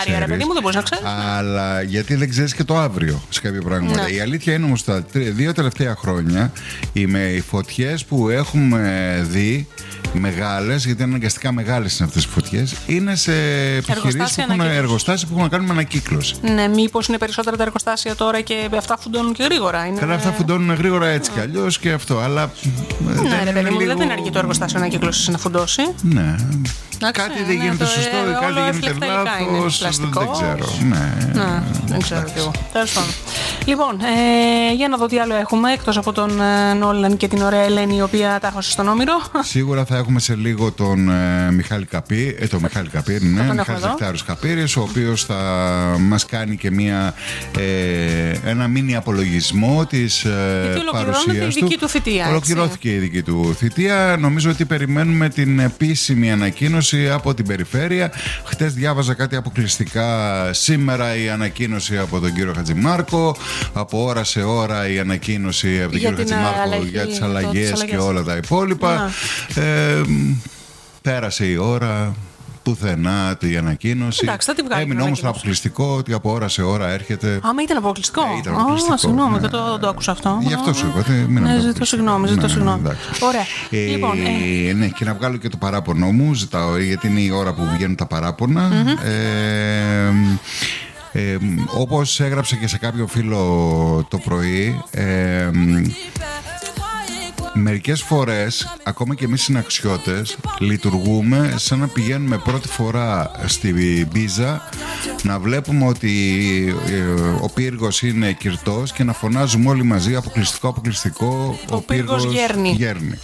σενάρια, ρε παιδί μου, δεν μπορείς να ξέρεις. Αλλά γιατί δεν ξέρεις και το αύριο σε κάποια πράγματα. Ναι. Η αλήθεια είναι όμως τα 2 τελευταία χρόνια οι φωτιές που έχουμε δει μεγάλες, γιατί αναγκαστικά μεγάλες είναι αυτές οι φωτιές, είναι σε επιχειρήσεις εργοστάσια που έχουν να κάνουν με ανακύκλωση. Ναι, μήπως είναι περισσότερα τα εργοστάσια τώρα και αυτά φουντώνουν και γρήγορα. Είναι... Καλά, αυτά φουντώνουν γρήγορα έτσι κι αλλιώς και αυτό. Αλλά. Ναι, ρε παιδί μου, δεν είναι αρκεί το εργοστάσιο ανακύκλωσης να φουντώσει. Ναι. Εντάξει, κάτι δεν γίνεται σωστό, κάτι γίνεται λάθος. Δεν ξέρω. Ναι, δεν ξέρω κι εγώ. Τέλος πάντων. Λοιπόν, για να δω τι άλλο έχουμε εκτός από τον Νόλαν και την ωραία Ελένη, η οποία τα έχωσε στον Όμηρο. Σίγουρα θα έχουμε σε λίγο τον Μιχάλη Καπίρη. Τον Μιχάλη Καπίρη, ναι, Μιχάλης Δεκτάρος Καπίρης, ο οποίος θα μας κάνει και ένα μίνι απολογισμό της παρουσίας του. Ολοκληρώθηκε η δική του θητεία. Νομίζω ότι περιμένουμε την επίσημη ανακοίνωση από την περιφέρεια. Χτες διάβαζα κάτι αποκλειστικά. Σήμερα η ανακοίνωση από τον κύριο Χατζημάρκο. Από ώρα σε ώρα η ανακοίνωση από τον κύριο Χατζημάρκο για τις αλλαγές και όλα τα υπόλοιπα. Πέρασε η ώρα. Πουθενά η ανακοίνωση. Εντάξει, θα τη βγάλει. Έμεινε όμως το αποκλειστικό ότι από ώρα σε ώρα έρχεται. Άμα ήταν αποκλειστικό. Ήταν αποκλειστικό. Συγγνώμη, δεν το άκουσα αυτό. Γι' αυτό σου είπα. Ζητώ συγγνώμη. Ωραία. Λοιπόν, ναι, και να βγάλω και το παράπονο μου. Ζητάω, γιατί είναι η ώρα που βγαίνουν τα παράπονα. Όπως έγραψε και σε κάποιο φίλο το πρωί, μερικές φορές, ακόμα και εμείς συναξιώτες, λειτουργούμε σαν να πηγαίνουμε πρώτη φορά στη Μπίζα, να βλέπουμε ότι ο πύργος είναι κυρτός και να φωνάζουμε όλοι μαζί αποκλειστικό, ο πύργος γέρνει.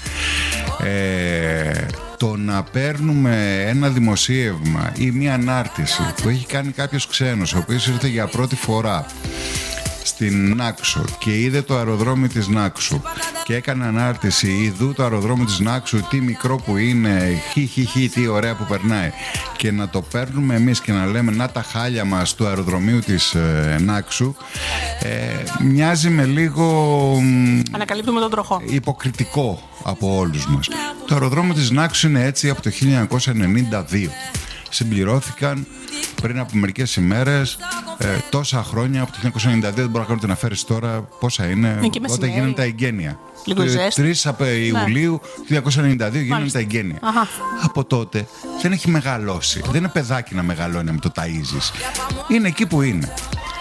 Το να παίρνουμε ένα δημοσίευμα ή μια ανάρτηση που έχει κάνει κάποιος ξένος, ο οποίος ήρθε για πρώτη φορά στην Νάξο και είδε το αεροδρόμιο της Νάξου και έκανε ανάρτηση, ειδού το αεροδρόμιο της Νάξου, τι μικρό που είναι, τι ωραία που περνάει, και να το παίρνουμε εμείς και να λέμε να τα χάλια μας του αεροδρομίου της Νάξου, μοιάζει με λίγο ανακαλύπτουμε τον τροχό, υποκριτικό από όλους μας. Το αεροδρόμιο της Νάξου είναι έτσι από το 1992. Συμπληρώθηκαν πριν από μερικές ημέρες, τόσα χρόνια, από το 1992, δεν μπορώ να κάνω την αφαίρεση τώρα πόσα είναι, όταν γίνανε τα εγγένεια. 3 Ιουλίου του 1992 γίνανε τα εγγένεια. Από τότε δεν έχει μεγαλώσει. Δεν είναι παιδάκι να μεγαλώνει με το ταΐζεις. Είναι εκεί που είναι.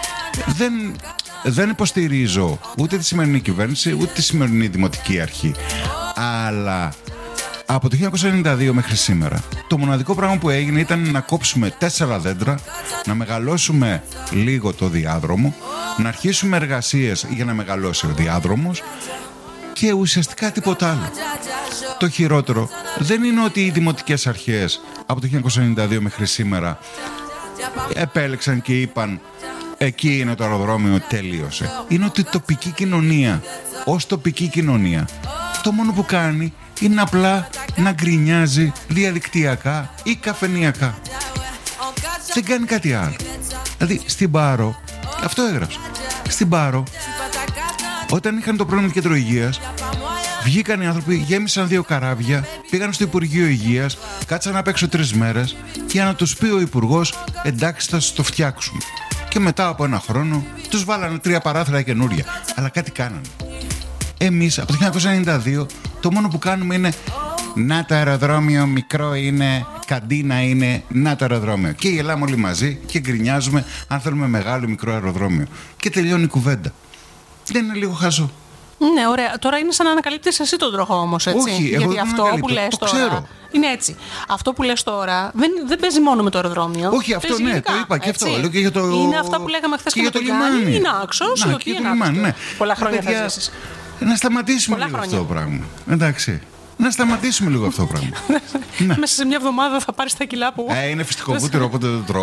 Δεν υποστηρίζω ούτε τη σημερινή κυβέρνηση, ούτε τη σημερινή δημοτική αρχή. Αλλά από το 1992 μέχρι σήμερα, το μοναδικό πράγμα που έγινε ήταν να κόψουμε 4 δέντρα, να μεγαλώσουμε λίγο το διάδρομο, να αρχίσουμε εργασίες για να μεγαλώσει ο διάδρομος και ουσιαστικά τίποτα άλλο. Το χειρότερο δεν είναι ότι οι δημοτικές αρχές από το 1992 μέχρι σήμερα επέλεξαν και είπαν εκεί είναι το αεροδρόμιο, τελείωσε. Είναι ότι η τοπική κοινωνία, ως τοπική κοινωνία, το μόνο που κάνει είναι απλά να γκρινιάζει διαδικτυακά ή καφενειακά. Δεν κάνει κάτι άλλο. Δηλαδή στην Πάρο, αυτό έγραψε, στην Πάρο, όταν είχαν το πρόβλημα του κέντρου υγείας, βγήκαν οι άνθρωποι, γέμισαν 2 καράβια, πήγαν στο Υπουργείο Υγείας, κάτσαν απ' έξω 3 μέρες για να τους πει ο Υπουργός εντάξει θα σας το φτιάξουμε. Και μετά από 1 χρόνο τους βάλανε 3 παράθυρα καινούρια. Αλλά κάτι κάνανε. Εμείς από το 1992 το μόνο που κάνουμε είναι να το αεροδρόμιο μικρό είναι, καντίνα είναι, να το αεροδρόμιο. Και γελάμε όλοι μαζί και γκρινιάζουμε αν θέλουμε μεγάλο ή μικρό αεροδρόμιο. Και τελειώνει η κουβέντα. Δεν είναι λίγο χαζό? Ναι, ωραία. Τώρα είναι σαν να ανακαλύπτεις εσύ τον τροχό όμως, έτσι. Όχι, γιατί αυτό που λες τώρα. Ξέρω. Είναι έτσι. Αυτό που λες τώρα δεν παίζει μόνο με το αεροδρόμιο. Όχι, αυτό ναι, γενικά, το είπα και αυτό. Λέω και για το... Είναι αυτά που λέγαμε χθες και για το λιμάνι. Είναι άξος, η οποία είναι πολλά χρόνια θα ζήσεις. Να σταματήσουμε λίγο αυτό το πράγμα. Εντάξει. Να σταματήσουμε λίγο αυτό το πράγμα. Μέσα σε μια εβδομάδα θα πάρεις τα κιλά που... είναι φυστικό βούτυρο, οπότε δεν το τρώω.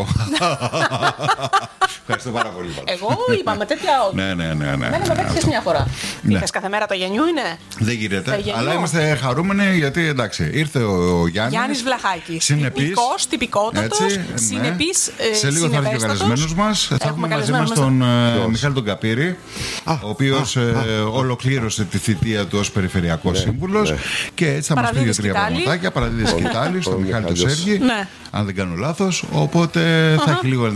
Ευχαριστώ πάρα πολύ. Εγώ είπα με τέτοια όρια. Ναι. Δεν με πέτυχες μια φορά. Είχες κάθε μέρα τα γενιού, είναι. Δεν γίνεται. Αλλά είμαστε χαρούμενοι γιατί εντάξει, ήρθε ο Γιάννης Βλαχάκης. Συνεπής. Τυπικότατος. Συνεπής. Σε λίγο θα έρθει και ο καλεσμένος μας. Θα έχουμε μαζί μας τον Μιχάλη τον Καπίρη, ο οποίος ολοκλήρωσε τη θητεία του ως περιφερειακός σύμβουλος. Και έτσι θα μας πει 2-3 πραγματάκια. Παραδίδει σκητάλη στον Μιχάλη τον Σέργη, αν δεν κάνω λάθος. Οπότε θα έχει λίγο